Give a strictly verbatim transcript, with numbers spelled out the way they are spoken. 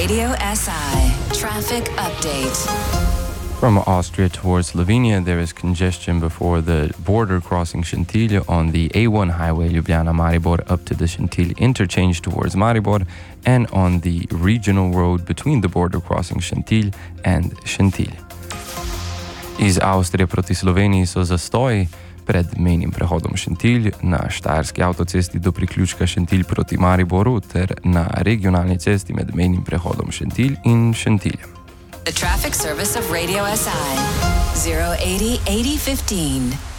Radio S I traffic update. From Austria towards Slovenia, there is congestion before the border crossing Šentilj on the A one highway Ljubljana-Maribor up to the Šentilj interchange towards Maribor, and on the regional road between the border crossing Šentilj and Šentilj. Iz Avstrije proti Sloveniji so zastoji pred mejnim prehodom Šentilj, na štajerski avtocesti do priključka Šentilj proti Mariboru ter na regionalni cesti med mejnim prehodom Šentilj in Šentiljem. The traffic service of Radio S I zero eighty eighty fifteen.